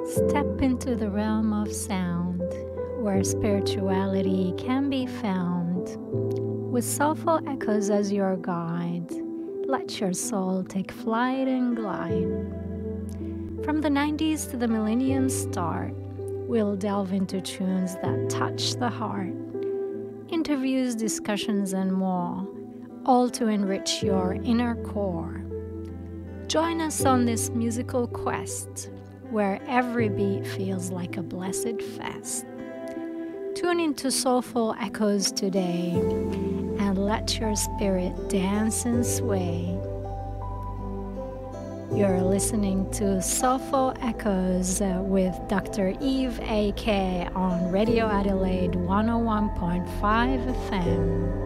Step into the realm of sound, where spirituality can be found. With soulful echoes as your guide, let your soul take flight and glide. From the 90s to the millennium start, we'll delve into tunes that touch the heart. Interviews, discussions, and more, all to enrich your inner core. Join us on this musical quest, where every beat feels like a blessed fest. Tune into soulful echoes today and let your spirit dance and sway. You're listening to Soulful Echoes with Dr. Eve A.K. on Radio Adelaide 101.5 FM.